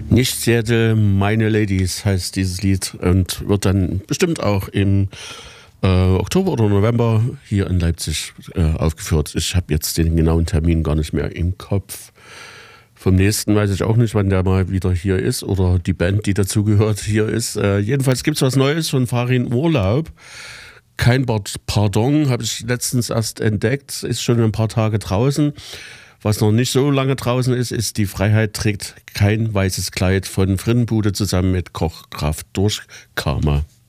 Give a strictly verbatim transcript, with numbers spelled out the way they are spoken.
Nicht Seattle, meine Ladies heißt dieses Lied und wird dann bestimmt auch im äh, Oktober oder November hier in Leipzig äh, aufgeführt. Ich habe jetzt den genauen Termin gar nicht mehr im Kopf. Vom nächsten weiß ich auch nicht, wann der mal wieder hier ist oder die Band, die dazugehört, hier ist. Äh, jedenfalls gibt es was Neues von Farin Urlaub. Kein Pardon, habe ich letztens erst entdeckt, ist schon ein paar Tage draußen. Was noch nicht so lange draußen ist, ist Die Freiheit trägt kein weißes Kleid von Frittenbude zusammen mit Kochkraft durch Karma.